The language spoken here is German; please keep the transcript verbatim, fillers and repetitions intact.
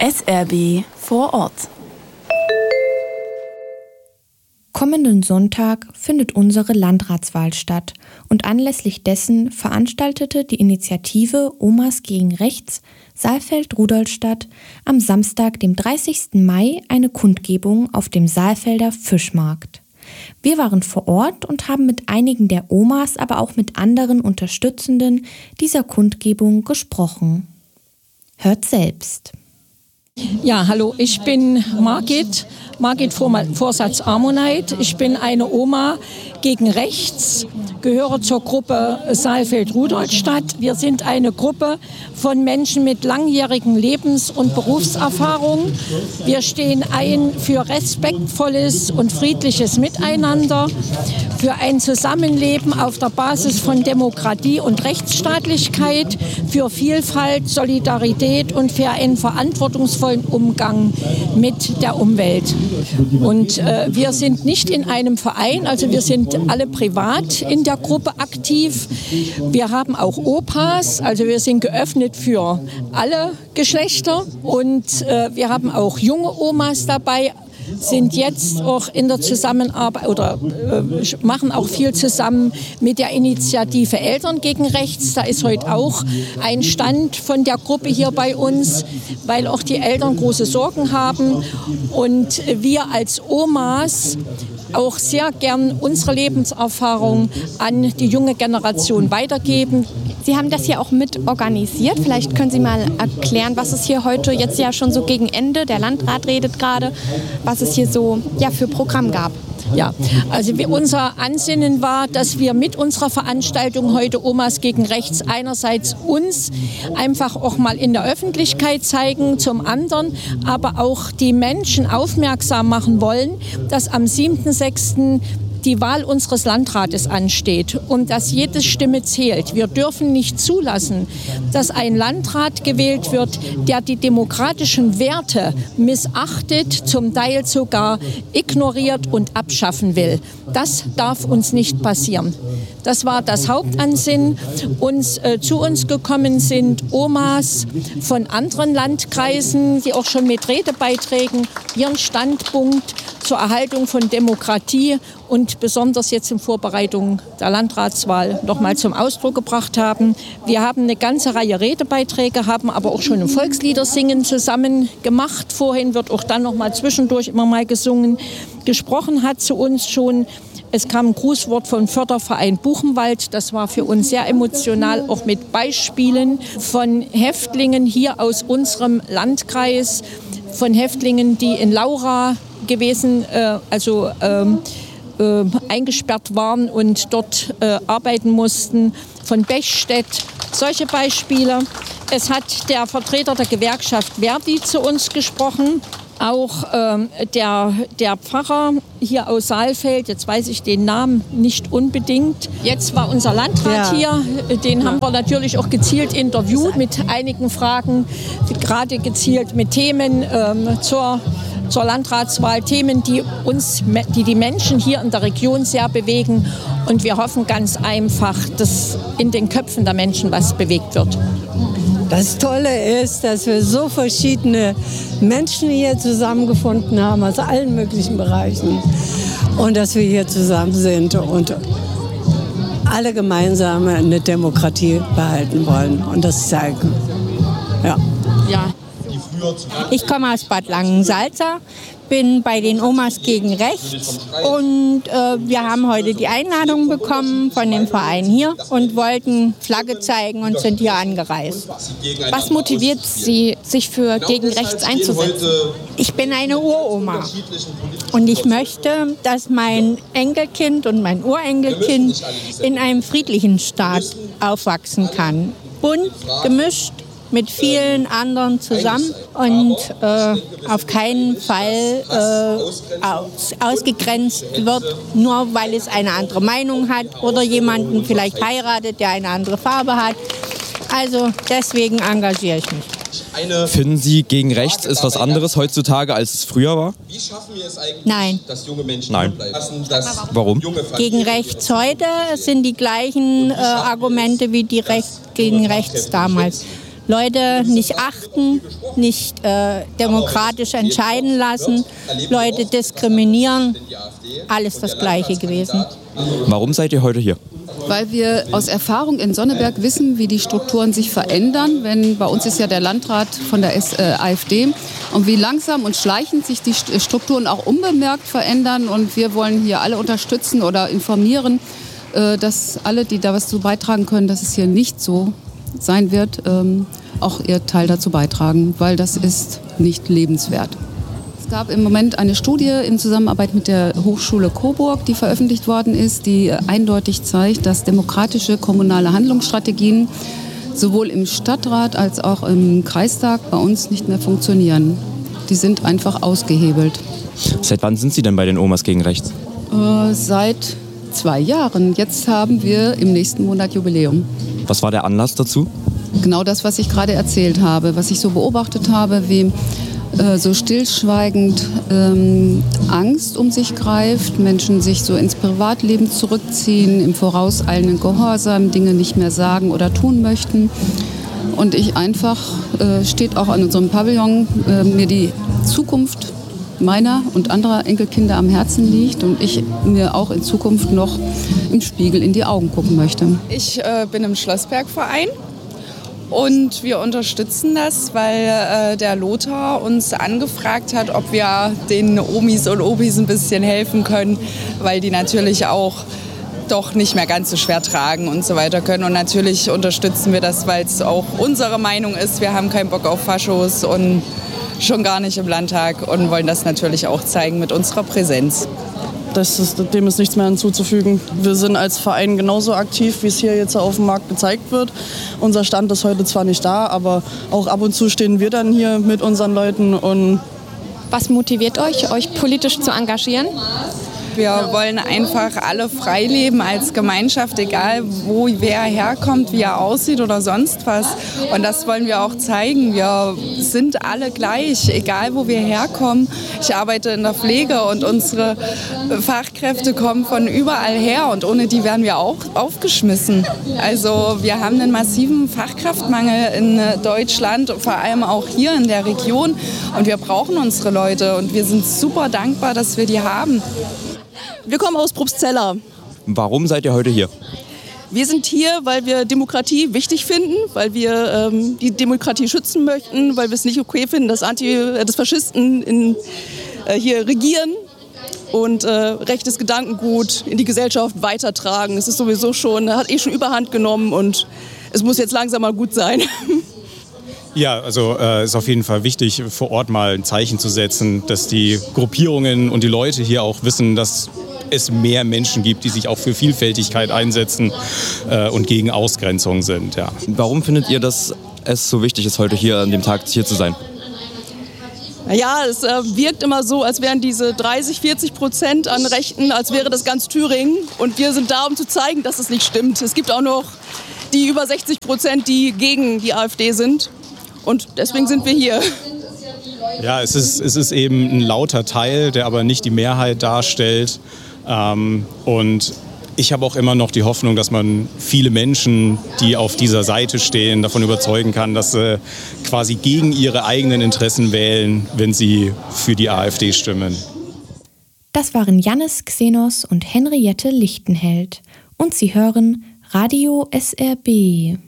S R B vor Ort. Kommenden Sonntag findet unsere Landratswahl statt und anlässlich dessen veranstaltete die Initiative Omas gegen Rechts Saalfeld-Rudolstadt am Samstag, dem dreißigsten Mai, eine Kundgebung auf dem Saalfelder Fischmarkt. Wir waren vor Ort und haben mit einigen der Omas, aber auch mit anderen Unterstützenden dieser Kundgebung gesprochen. Hört selbst. Ja, hallo, ich bin Margit, Margit Vorsatz Ammonite. Ich bin eine Oma gegen Rechts, gehöre zur Gruppe Saalfeld-Rudolstadt. Wir sind eine Gruppe von Menschen mit langjährigen Lebens- und Berufserfahrung. Wir stehen ein für respektvolles und friedliches Miteinander, für ein Zusammenleben auf der Basis von Demokratie und Rechtsstaatlichkeit, für Vielfalt, Solidarität und für einen verantwortungsvollen Umgang mit der Umwelt. Und äh, wir sind nicht in einem Verein, also wir sind alle privat in der Gruppe aktiv. Wir haben auch Opas, also wir sind geöffnet für alle Geschlechter und äh, wir haben auch junge Omas dabei, sind jetzt auch in der Zusammenarbeit oder äh, machen auch viel zusammen mit der Initiative Eltern gegen Rechts. Da ist heute auch ein Stand von der Gruppe hier bei uns, weil auch die Eltern große Sorgen haben und wir als Omas auch sehr gern unsere Lebenserfahrung an die junge Generation weitergeben. Sie haben das hier auch mit organisiert. Vielleicht können Sie mal erklären, was es hier heute jetzt ja schon so gegen Ende, der Landrat redet gerade, was es hier so ja, für Programm gab. Ja, also wir, unser Ansinnen war, dass wir mit unserer Veranstaltung heute Omas gegen Rechts einerseits uns einfach auch mal in der Öffentlichkeit zeigen, zum anderen aber auch die Menschen aufmerksam machen wollen, dass am siebten sechsten die Wahl unseres Landrates ansteht und dass jede Stimme zählt. Wir dürfen nicht zulassen, dass ein Landrat gewählt wird, der die demokratischen Werte missachtet, zum Teil sogar ignoriert und abschaffen will. Das darf uns nicht passieren. Das war das Hauptansinnen. Uns, äh, zu uns gekommen sind Omas von anderen Landkreisen, die auch schon mit Redebeiträgen ihren Standpunkt zur Erhaltung von Demokratie und besonders jetzt in Vorbereitung der Landratswahl noch mal zum Ausdruck gebracht haben. Wir haben eine ganze Reihe Redebeiträge, haben aber auch schon ein Volksliedersingen zusammen gemacht. Vorhin wird auch dann noch mal zwischendurch immer mal gesungen. Gesprochen hat zu uns schon, es kam ein Grußwort vom Förderverein Buchenwald. Das war für uns sehr emotional, auch mit Beispielen von Häftlingen hier aus unserem Landkreis, von Häftlingen, die in Laura gewesen, äh, also ähm, äh, eingesperrt waren und dort äh, arbeiten mussten, von Bechstedt, solche Beispiele. Es hat der Vertreter der Gewerkschaft Verdi zu uns gesprochen, auch ähm, der, der Pfarrer hier aus Saalfeld, jetzt weiß ich den Namen nicht unbedingt. Jetzt war unser Landrat ja. hier, den ja. haben wir natürlich auch gezielt interviewt mit einigen Fragen, gerade gezielt mit Themen ähm, zur zur Landratswahl, Themen, die uns, die die Menschen hier in der Region sehr bewegen. Und wir hoffen ganz einfach, dass in den Köpfen der Menschen was bewegt wird. Das Tolle ist, dass wir so verschiedene Menschen hier zusammengefunden haben, aus allen möglichen Bereichen. Und dass wir hier zusammen sind und alle gemeinsam eine Demokratie behalten wollen und das zeigen. Ja. Ja. Ich komme aus Bad Langensalza, bin bei den Omas gegen Rechts und äh, wir haben heute die Einladung bekommen von dem Verein hier und wollten Flagge zeigen und sind hier angereist. Was motiviert Sie, sich für gegen Rechts einzusetzen? Ich bin eine Uroma und ich möchte, dass mein Enkelkind und mein Urenkelkind in einem friedlichen Staat aufwachsen kann. Bunt, gemischt, mit vielen anderen zusammen und äh, auf keinen Fall äh, aus, ausgegrenzt wird, nur weil es eine andere Meinung hat oder jemanden vielleicht heiratet, der eine andere Farbe hat. Also deswegen engagiere ich mich. Finden Sie, gegen rechts ist was anderes heutzutage, als es früher war? Nein. Nein. Warum? Gegen rechts heute sind die gleichen äh, Argumente wie die Recht, gegen rechts damals. Leute nicht achten, nicht äh, demokratisch entscheiden lassen, Leute diskriminieren, alles das Gleiche gewesen. Warum seid ihr heute hier? Weil wir aus Erfahrung in Sonneberg wissen, wie die Strukturen sich verändern. Wenn, bei uns ist ja der Landrat von der S, äh, AfD. Und wie langsam und schleichend sich die Strukturen auch unbemerkt verändern. Und wir wollen hier alle unterstützen oder informieren, äh, dass alle, die da was zu beitragen können, dass es hier nicht so sein wird, ähm, auch ihr Teil dazu beitragen. Weil das ist nicht lebenswert. Es gab im Moment eine Studie in Zusammenarbeit mit der Hochschule Coburg, die veröffentlicht worden ist, die eindeutig zeigt, dass demokratische kommunale Handlungsstrategien sowohl im Stadtrat als auch im Kreistag bei uns nicht mehr funktionieren. Die sind einfach ausgehebelt. Seit wann sind Sie denn bei den Omas gegen Rechts? Äh, seit zwei Jahren. Jetzt haben wir im nächsten Monat Jubiläum. Was war der Anlass dazu? Genau das, was ich gerade erzählt habe, was ich so beobachtet habe, wie so stillschweigend ähm, Angst um sich greift, Menschen sich so ins Privatleben zurückziehen, im vorauseilenden Gehorsam Dinge nicht mehr sagen oder tun möchten. Und ich einfach, äh, steht auch an unserem Pavillon, äh, mir die Zukunft meiner und anderer Enkelkinder am Herzen liegt und ich mir auch in Zukunft noch im Spiegel in die Augen gucken möchte. Ich äh, bin im Schlossbergverein. Und wir unterstützen das, weil äh, der Lothar uns angefragt hat, ob wir den Omis und Obis ein bisschen helfen können, weil die natürlich auch doch nicht mehr ganz so schwer tragen und so weiter können. Und natürlich unterstützen wir das, weil es auch unsere Meinung ist. Wir haben keinen Bock auf Faschos und schon gar nicht im Landtag und wollen das natürlich auch zeigen mit unserer Präsenz. Das ist, dem ist nichts mehr hinzuzufügen. Wir sind als Verein genauso aktiv, wie es hier jetzt auf dem Markt gezeigt wird. Unser Stand ist heute zwar nicht da, aber auch ab und zu stehen wir dann hier mit unseren Leuten. Und was motiviert euch, euch politisch zu engagieren? Wir wollen einfach alle frei leben als Gemeinschaft, egal wo wer herkommt, wie er aussieht oder sonst was. Und das wollen wir auch zeigen. Wir sind alle gleich, egal wo wir herkommen. Ich arbeite in der Pflege und unsere Fachkräfte kommen von überall her und ohne die wären wir auch aufgeschmissen. Also wir haben einen massiven Fachkraftmangel in Deutschland, vor allem auch hier in der Region. Und wir brauchen unsere Leute und wir sind super dankbar, dass wir die haben. Wir kommen aus Probstzella. Warum seid ihr heute hier? Wir sind hier, weil wir Demokratie wichtig finden, weil wir ähm, die Demokratie schützen möchten, weil wir es nicht okay finden, dass, Anti, äh, dass Faschisten in, äh, hier regieren und äh, rechtes Gedankengut in die Gesellschaft weitertragen. Es ist sowieso schon, hat eh schon Überhand genommen und es muss jetzt langsam mal gut sein. Ja, also äh, ist auf jeden Fall wichtig, vor Ort mal ein Zeichen zu setzen, dass die Gruppierungen und die Leute hier auch wissen, dass es mehr Menschen gibt, die sich auch für Vielfältigkeit einsetzen äh, und gegen Ausgrenzung sind. Ja. Warum findet ihr, dass es so wichtig ist, heute hier an dem Tag hier zu sein? Ja, es äh, wirkt immer so, als wären diese dreißig, vierzig Prozent an Rechten, als wäre das ganz Thüringen. Und wir sind da, um zu zeigen, dass es nicht stimmt. Es gibt auch noch die über sechzig Prozent, die gegen die AfD sind. Und deswegen sind wir hier. Ja, es ist, es ist eben ein lauter Teil, der aber nicht die Mehrheit darstellt. Ähm, und ich habe auch immer noch die Hoffnung, dass man viele Menschen, die auf dieser Seite stehen, davon überzeugen kann, dass sie quasi gegen ihre eigenen Interessen wählen, wenn sie für die AfD stimmen. Das waren Jannis Xenos und Henriette Lichtenheld. Und Sie hören Radio S R B.